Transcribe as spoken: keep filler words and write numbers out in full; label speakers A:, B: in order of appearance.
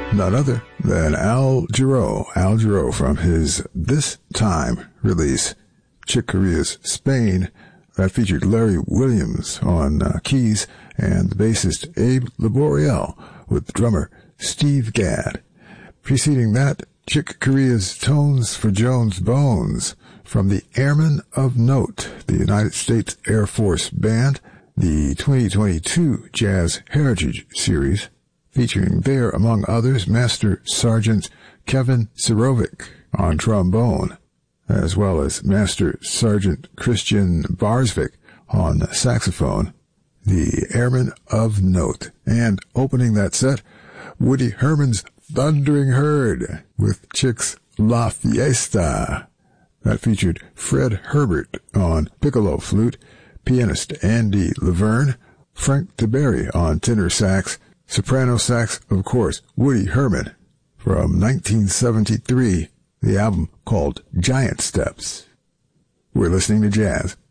A: none other than Al Jarreau. Al Jarreau from his This Time release, Chick Corea's Spain, that featured Larry Williams on uh, keys and the bassist Abe Laboriel with drummer Steve Gadd. Preceding that, Chick Corea's Tones for Jones Bones from the Airmen of Note, the United States Air Force Band, the twenty twenty-two Jazz Heritage Series, featuring there, among others, Master Sergeant Kevin Sirovic on trombone, as well as Master Sergeant Christian Barsvik on saxophone, the Airmen of Note. And opening that set, Woody Herman's Thundering Herd with Chick's La Fiesta. That featured Fred Herbert on piccolo flute, pianist Andy Laverne, Frank DeBerry on tenor sax, soprano sax, of course, Woody Herman, from nineteen seventy-three, the album called Giant Steps. We're listening to jazz